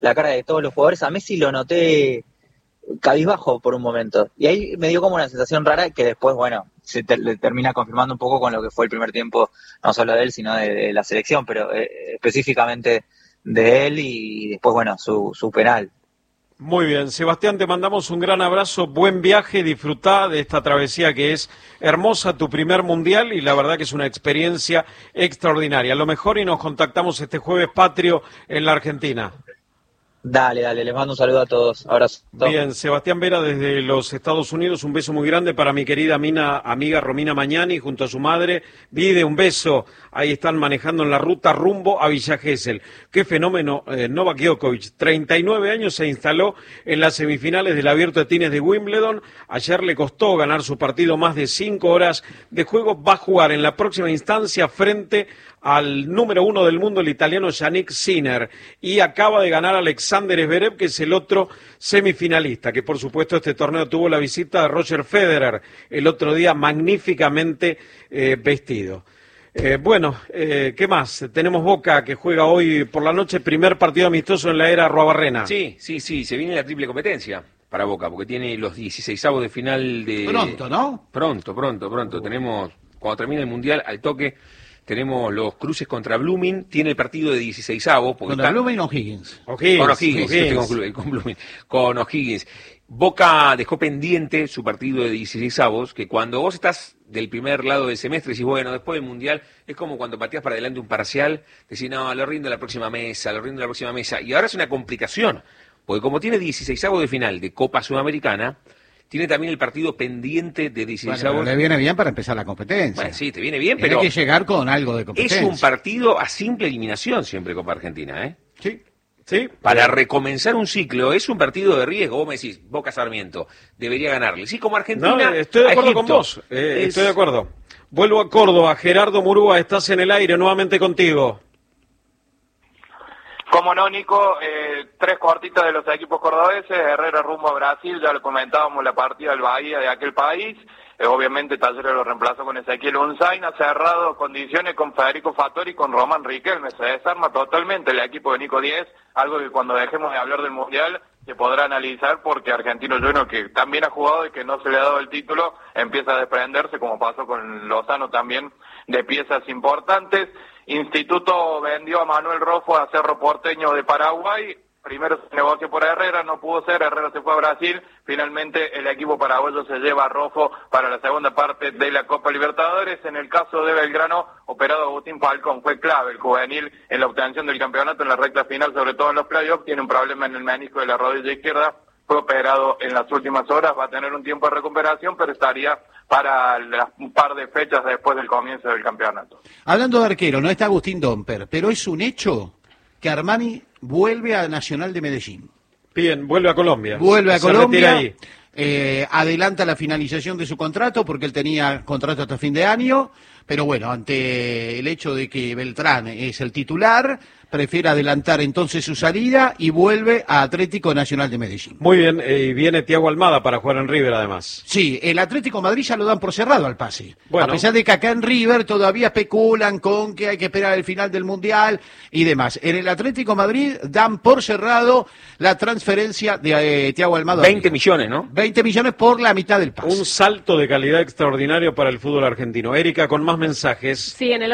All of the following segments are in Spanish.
la cara de todos los jugadores. A Messi lo noté cabizbajo por un momento, y ahí me dio como una sensación rara que después, bueno, le termina confirmando un poco con lo que fue el primer tiempo, no solo de él, sino de la selección, pero específicamente de él, y después, bueno, su penal. Muy bien, Sebastián, te mandamos un gran abrazo, buen viaje, disfrutá de esta travesía que es hermosa, tu primer mundial, y la verdad que es una experiencia extraordinaria. Lo mejor, y nos contactamos este jueves patrio en la Argentina. Dale, les mando un saludo a todos, abrazo. Bien, Sebastián Vera desde los Estados Unidos, un beso muy grande para mi querida amiga Romina Mañani junto a su madre. Vide, un beso, ahí están manejando en la ruta rumbo a Villa Gesell. Qué fenómeno, Novak Djokovic, 39 años, se instaló en las semifinales del Abierto de Tenis de Wimbledon. Ayer le costó ganar su partido, más de 5 horas de juego. Va a jugar en la próxima instancia frente al número 1 del mundo, el italiano Yannick Sinner, y acaba de ganar Alexander Zverev, que es el otro semifinalista, que por supuesto este torneo tuvo la visita de Roger Federer el otro día, magníficamente vestido. ¿Qué más? Tenemos Boca, que juega hoy por la noche, primer partido amistoso en la era Arruabarrena. Sí, se viene la triple competencia para Boca, porque tiene los 16avos de final de... Pronto, ¿no? Pronto. Tenemos, cuando termine el Mundial, al toque... Tenemos los cruces contra Blooming, tiene el partido de 16avos. ¿Contra Blooming o O'Higgins? Con O'Higgins. Boca dejó pendiente su partido de 16avos, que cuando vos estás del primer lado del semestre, decís, bueno, después del Mundial, es como cuando pateás para adelante un parcial, decís, no, lo rindo a la próxima mesa, y ahora es una complicación, porque como tiene 16avos de final de Copa Sudamericana, tiene también el partido pendiente de 16avos. Bueno, le viene bien para empezar la competencia. Bueno, sí, te viene bien, pero... Tiene que llegar con algo de competencia. Es un partido a simple eliminación siempre Copa Argentina, ¿eh? Sí. Para recomenzar un ciclo, es un partido de riesgo. Vos me decís, Boca Sarmiento, debería ganarle. Sí, como Argentina. No, estoy de acuerdo con vos. Estoy de acuerdo. Vuelvo a Córdoba. Gerardo Murúa, estás en el aire, nuevamente contigo. Como no, Nico, 3 cortitas de los equipos cordobeses, Herrera rumbo a Brasil, ya lo comentábamos, la partida del Bahía de aquel país, obviamente Talleres lo reemplazó con Ezequiel Unzain, ha cerrado condiciones con Federico Fattori y con Román Riquelme, se desarma totalmente el equipo de Nico Díez, algo que cuando dejemos de hablar del Mundial se podrá analizar, porque Argentino Juniors, que también ha jugado y que no se le ha dado el título, empieza a desprenderse, como pasó con Lozano también, de piezas importantes. Instituto vendió a Manuel Rofo a Cerro Porteño de Paraguay, primero se negoció por Herrera, no pudo ser, Herrera se fue a Brasil, finalmente el equipo paraguayo se lleva a Rofo para la segunda parte de la Copa Libertadores. En el caso de Belgrano, operado Agustín Falcón, fue clave el juvenil en la obtención del campeonato en la recta final, sobre todo en los playoffs, tiene un problema en el menisco de la rodilla izquierda, fue operado en las últimas horas, va a tener un tiempo de recuperación, pero estaría para un par de fechas después del comienzo del campeonato. Hablando de arquero, no está Agustín Domper, pero es un hecho que Armani vuelve a Nacional de Medellín. Bien, vuelve a Colombia. Vuelve a Colombia, ahí. Adelanta la finalización de su contrato, porque él tenía contrato hasta fin de año, pero bueno, ante el hecho de que Beltrán es el titular, prefiere adelantar entonces su salida y vuelve a Atlético Nacional de Medellín. Muy bien, y viene Thiago Almada para jugar en River además. Sí, el Atlético Madrid ya lo dan por cerrado al pase. Bueno. A pesar de que acá en River todavía especulan con que hay que esperar el final del Mundial y demás. En el Atlético Madrid dan por cerrado la transferencia de Thiago Almada. 20 millones, ¿no? 20 millones por la mitad del pase. Un salto de calidad extraordinario para el fútbol argentino. Erika, con más mensajes. Sí, en el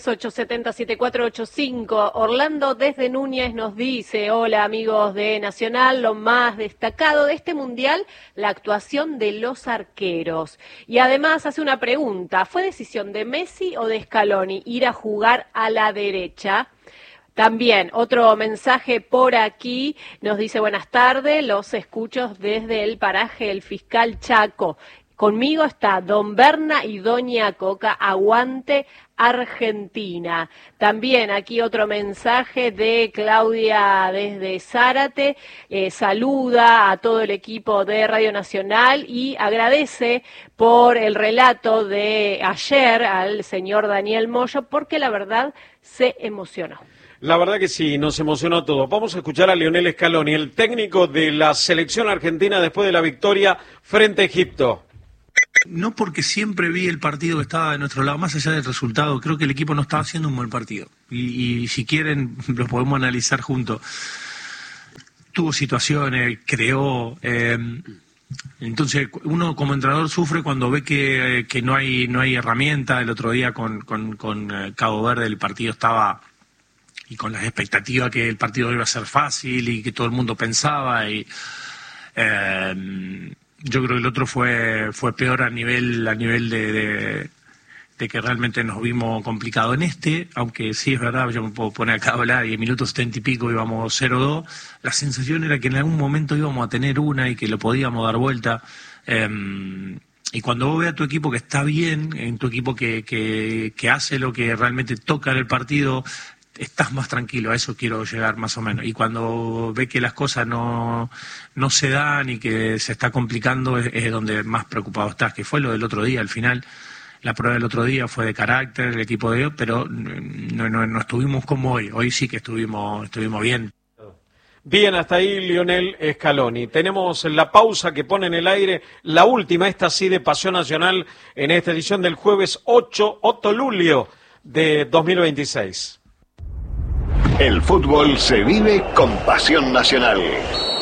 11-3-870-7485. Orlando desde Núñez nos dice: hola amigos de Nacional, lo más destacado de este Mundial, la actuación de los arqueros. Y además hace una pregunta: ¿fue decisión de Messi o de Scaloni ir a jugar a la derecha? También otro mensaje por aquí nos dice: buenas tardes, los escucho desde el paraje El Fiscal Chaco. Conmigo está Don Berna y Doña Coca, aguante Argentina. También aquí otro mensaje de Claudia desde Zárate, saluda a todo el equipo de Radio Nacional y agradece por el relato de ayer al señor Daniel Moyo, porque la verdad se emocionó. La verdad que sí, nos emocionó todo. Vamos a escuchar a Lionel Scaloni, el técnico de la selección argentina después de la victoria frente a Egipto. No, porque siempre vi el partido que estaba de nuestro lado, más allá del resultado, creo que el equipo no estaba haciendo un buen partido. Y si quieren, lo podemos analizar juntos. tuvo situaciones, creó. Entonces uno como entrenador sufre cuando ve que no hay herramienta. El otro día con Cabo Verde el partido estaba, y con las expectativas que el partido iba a ser fácil y que todo el mundo pensaba, y yo creo que el otro fue peor a nivel de que realmente nos vimos complicados en aunque sí es verdad, yo me puedo poner acá a hablar y en minutos 70 y pico íbamos 0-2, la sensación era que en algún momento íbamos a tener una y que lo podíamos dar vuelta. Y cuando vos ves a tu equipo que está bien, en tu equipo que hace lo que realmente toca en el partido, estás más tranquilo. A eso quiero llegar más o menos. Y cuando ves que las cosas no se dan y que se está complicando, es donde más preocupado estás, que fue lo del otro día. Al final, la prueba del otro día fue de carácter, el equipo de ellos, pero no estuvimos como hoy. Hoy sí que estuvimos bien. Bien, hasta ahí Lionel Scaloni. Tenemos la pausa que pone en el aire, la última, esta sí de Pasión Nacional, en esta edición del jueves 8 julio de 2026. El fútbol se vive con Pasión Nacional.